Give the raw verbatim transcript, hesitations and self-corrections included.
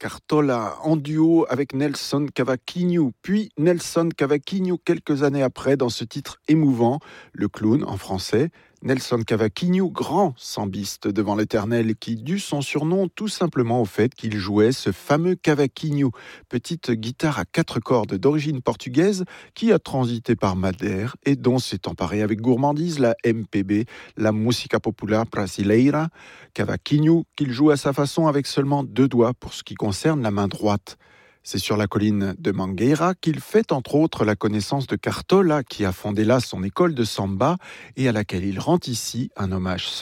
Cartola en duo avec Nelson Cavaquinho, puis Nelson Cavaquinho quelques années après dans ce titre émouvant, Le Clown en français. Nelson Cavaquinho, grand sambiste devant l'Éternel, qui dut son surnom tout simplement au fait qu'il jouait ce fameux cavaquinho, petite guitare à quatre cordes d'origine portugaise qui a transité par Madère et dont s'est emparée avec gourmandise la M P B, la Música Popular Brasileira. Cavaquinho qu'il joue à sa façon avec seulement deux doigts pour ce qui concerne la main droite. C'est sur la colline de Mangueira qu'il fait entre autres la connaissance de Cartola, qui a fondé là son école de samba et à laquelle il rend ici un hommage